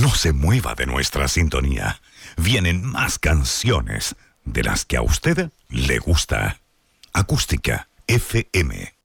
No se mueva de nuestra sintonía. Vienen más canciones de las que a usted le gusta. Acústica FM.